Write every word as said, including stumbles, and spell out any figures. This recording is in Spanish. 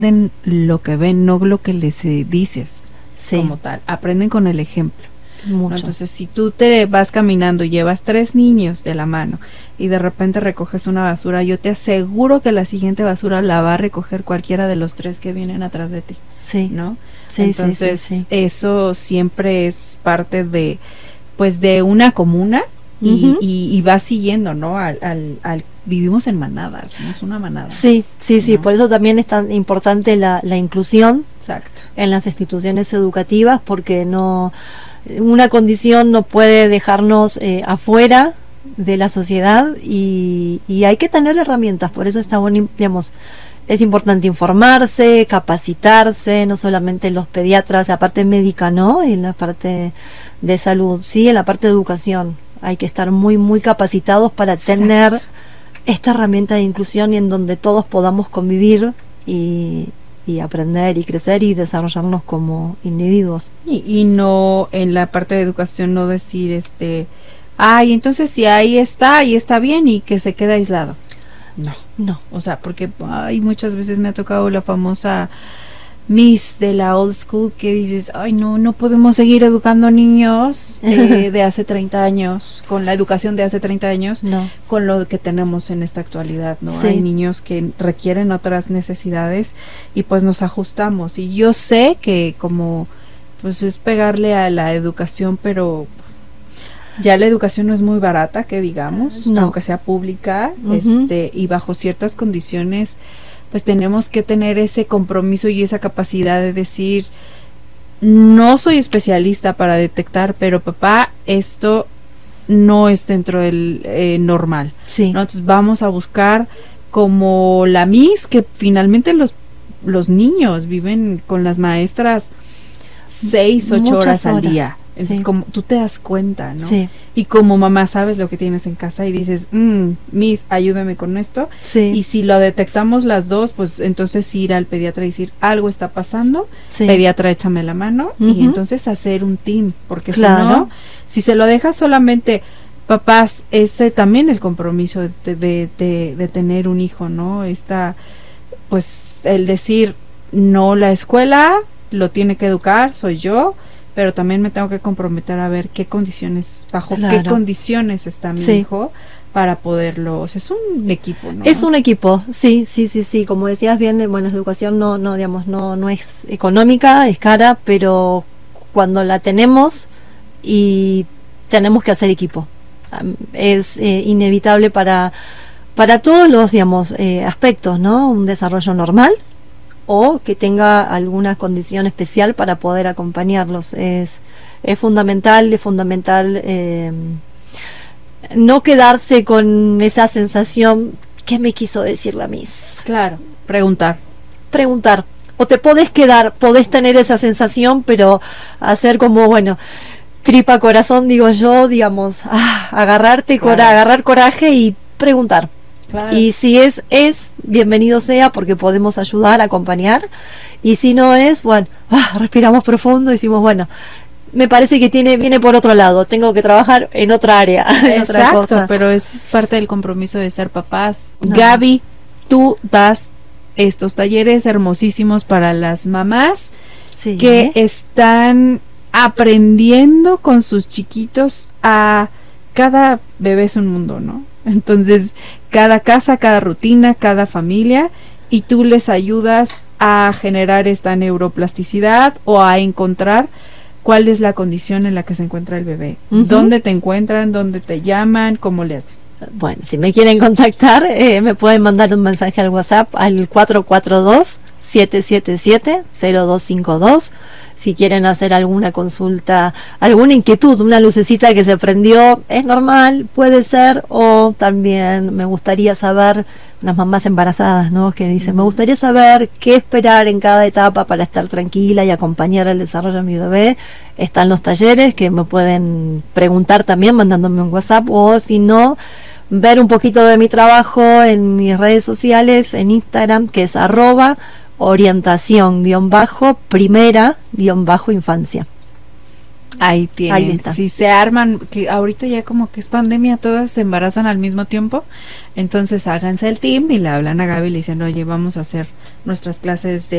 aprenden lo que ven, no lo que les eh, dices, Sí. como tal. Aprenden con el ejemplo. ¿no? Mucho. Entonces, si tú te vas caminando y llevas tres niños de la mano y de repente recoges una basura, yo te aseguro que la siguiente basura la va a recoger cualquiera de los tres que vienen atrás de ti, Sí. ¿no? Sí, Entonces, sí, sí, sí. eso siempre es parte de, pues, de una comuna y, Ujú. y, y va siguiendo, ¿no? Al, al, al, vivimos en manadas, somos una manada. Sí, sí, sí, ¿no? por eso también es tan importante la, la inclusión Exacto. en las instituciones educativas, porque no, una condición no puede dejarnos eh, afuera de la sociedad y, y hay que tener herramientas, por eso está bueno, digamos, es importante informarse, capacitarse, no solamente los pediatras, la parte médica, ¿no? Y en la parte de salud, sí, en la parte de educación. Hay que estar muy, muy capacitados para Exacto. tener esta herramienta de inclusión y en donde todos podamos convivir y, y aprender y crecer y desarrollarnos como individuos. Y, y no, en la parte de educación, no decir, este, ay, entonces si ahí está, ahí está bien y que se quede aislado. No. No. O sea, porque ay, muchas veces me ha tocado la famosa Miss de la old school que dices, ay, no, no podemos seguir educando niños eh, de hace treinta años, con la educación de hace treinta años, No. con lo que tenemos en esta actualidad, ¿no? Sí. Hay niños que requieren otras necesidades y pues nos ajustamos. Y yo sé que como, pues es pegarle a la educación, pero ya la educación no es muy barata, que digamos, No. aunque sea pública, Ujú. este, y bajo ciertas condiciones, pues tenemos que tener ese compromiso y esa capacidad de decir, no soy especialista para detectar, pero papá, esto no es dentro del eh, normal, Sí. ¿no? Entonces vamos a buscar como la Miss, que finalmente los, los niños viven con las maestras seis, ocho Muchas horas al horas, día. Entonces, sí. como tú te das cuenta, ¿no? Sí. Y como mamá sabes lo que tienes en casa y dices, mm, Miss, ayúdame con esto. Sí. Y si lo detectamos las dos, pues entonces ir al pediatra y decir, algo está pasando, Sí. pediatra, échame la mano. Ujú. Y entonces hacer un team, porque Claro. si no, si se lo dejas solamente papás, ese también el compromiso de, de, de, de tener un hijo, ¿no? Esta, pues el decir, no, la escuela lo tiene que educar, soy yo, pero también me tengo que comprometer a ver qué condiciones, bajo Claro. qué condiciones está mi Sí. hijo para poderlo, o sea, es un equipo, ¿no? Es un equipo, sí, sí, sí, sí. Como decías bien, eh, bueno, la educación no, no, digamos, no, no es económica, es cara, pero cuando la tenemos y tenemos que hacer equipo, Am, es eh, inevitable para para todos los, digamos, eh, aspectos, ¿no? Un desarrollo normal o que tenga alguna condición especial para poder acompañarlos. Es es fundamental, es fundamental. Eh, no quedarse con esa sensación, ¿qué me quiso decir la Miss? Claro, preguntar. Preguntar. O te podés quedar, podés tener esa sensación, pero hacer como, bueno, tripa corazón, digo yo, digamos, ah, agarrarte, Claro. cora, agarrar coraje y preguntar. Claro. Y si es, es, bienvenido sea, porque podemos ayudar, acompañar. Y si no es, bueno, ah, respiramos profundo y decimos, bueno, me parece que tiene viene por otro lado, tengo que trabajar en otra área, en otra Exacto, cosa. pero ese es parte del compromiso de ser papás. No. Gaby, tú das estos talleres hermosísimos para las mamás Sí. que están aprendiendo con sus chiquitos a cada bebé es un mundo, ¿no? Entonces, cada casa, cada rutina, cada familia, y tú les ayudas a generar esta neuroplasticidad o a encontrar cuál es la condición en la que se encuentra el bebé. Ujú. ¿Dónde te encuentran? ¿Dónde te llaman? ¿Cómo le hacen? Bueno, si me quieren contactar, eh, me pueden mandar un mensaje al WhatsApp al cuatro cuatro dos, siete siete siete, cero dos cinco dos. Si quieren hacer alguna consulta, alguna inquietud, una lucecita que se prendió, es normal, puede ser, o también me gustaría saber, unas mamás embarazadas, ¿no? Que dicen, me gustaría saber qué esperar en cada etapa para estar tranquila y acompañar el desarrollo de mi bebé. Están los talleres que me pueden preguntar también mandándome un WhatsApp, o si no, ver un poquito de mi trabajo en mis redes sociales, en Instagram, que es arroba orientación guión bajo primera guión bajo infancia. Ahí tienen. Ahí está. Si se arman, que ahorita ya como que es pandemia, todas se embarazan al mismo tiempo, entonces háganse el team y le hablan a Gaby y le dicen, oye, vamos a hacer nuestras clases de